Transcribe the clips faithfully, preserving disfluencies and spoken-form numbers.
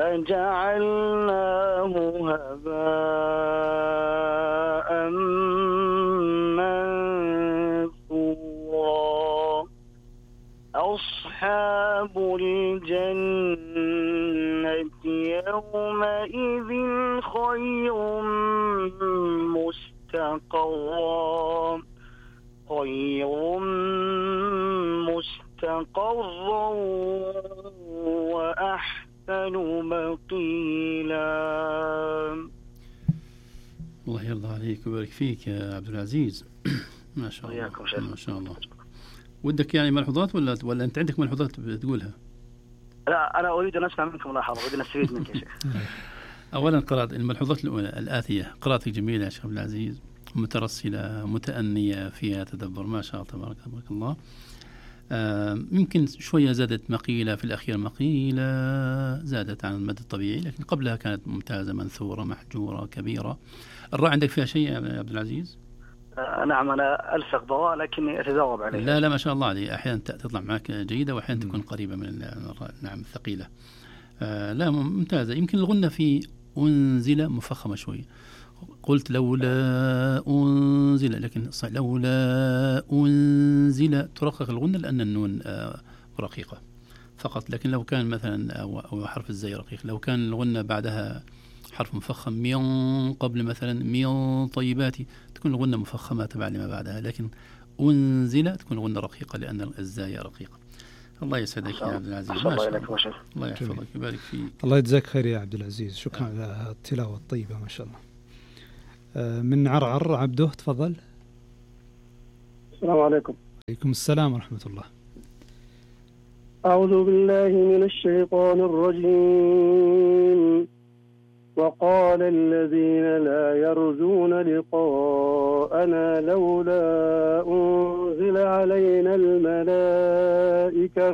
فجعلناه هباء منثورا. أصحاب الجنة يومئذ خير مستقرا خير مستقرا وأحسن مقيلا. الله يرضى عليك ويبارك فيك يا عبد العزيز. ما شاء الله ما شاء الله. ودك يعني ملحوظات ولا ولا أنت عندك ملحوظات بتقولها؟ لا أنا أريد أن أسمع منكم ملاحظة، أريد أن أستفيد منك يا شيخ. أولا قراءة الملحوظات الأولى الآتية، قراءتك جميلة يا شيخ عبد العزيز، مترسلة متأنية فيها تدبر، ما شاء الله تبارك الله. آه يمكن شوية زادت مقيلة في الأخير، مقيلة زادت عن المد الطبيعي، لكن قبلها كانت ممتازة منثورة محجورة كبيرة. الراء عندك فيها شيء يا عبد العزيز؟ آه نعم أنا ألصق ضواء لكني أتجاوب عليها. لا لا ما شاء الله عليه، أحيانا تطلع معك جيدة وأحيانا تكون قريبة من الراء نعم الثقيلة. آه لا ممتازة. يمكن الغنة في أنزل مفخمة شوي، قلت لولا أنزل، لكن لولا أنزل ترقق الغنة لأن النون رقيقة فقط. لكن لو كان مثلا أو حرف الزي رقيق، لو كان الغنة بعدها حرف مفخم من قبل مثلا من طيباتي تكون الغنة مفخمة تبع لما بعدها، لكن أنزل تكون الغنة رقيقة لأن الزاي رقيقة. الله يسعدك يا عبد العزيز. ما شاء الله. الله يحفظك ويبارك فيك. الله يجزاك خير يا عبد العزيز، شكرا على التلاوة الطيبة ما شاء الله. من عرعر عبده تفضل. السلام عليكم. عليكم السلام ورحمة الله. أعوذ بالله من الشيطان الرجيم. وقال الذين لا يرجون لقاءنا لولا أنزل علينا الملائكة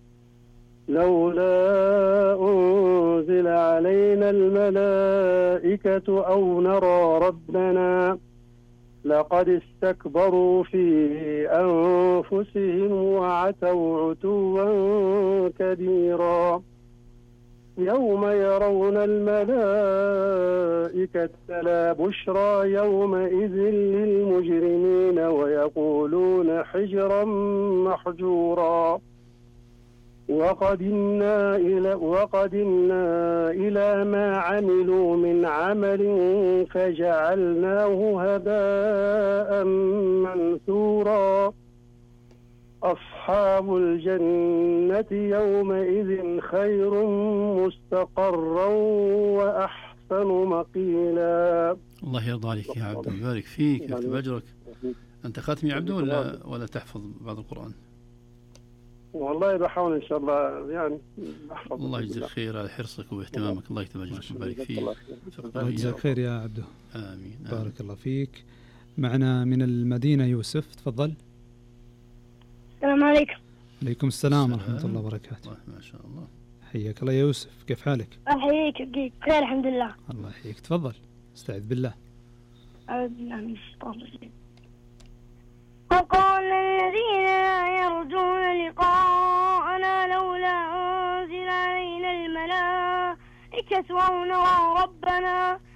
لولا أنزل علينا الملائكة أو نرى ربنا لقد استكبروا في أنفسهم وعتوا عتوا كبيرا. يوم يرون الملائكة لا بشرى يومئذ للمجرمين ويقولون حجرا محجورا. وقدمنا إلى, وقدمنا إلى ما عملوا من عمل فجعلناه هباء منثورا. أصحاب الجنة يومئذ خير مستقرا وأحسن مقيلا. الله يرضى عليك يا عبد، يبارك فيك يكتب أجرك. أنت خاتم يا عبد ولا ولا تحفظ بعض القرآن؟ والله بحاول إن شاء الله يعني أحفظ. الله يجزاك خير على حرصك واهتمامك، الله يكتب أجرك ويبارك فيك. الله يجزاك خير يا عبده. آمين. بارك آمين. الله فيك. معنا من المدينة يوسف تفضل. السلام عليكم. عليكم السلام ورحمة الله وبركاته. ما شاء الله. حياك الله يا يوسف، كيف حالك؟ أحييك بخير الحمد لله. الله يحييك. تفضل استعذ بالله. أعوذ بالله من الشيطان الرجيم. وقال الذين لا يرجون لقاءنا لولا أنزل علينا الملائكة أو نرى ربنا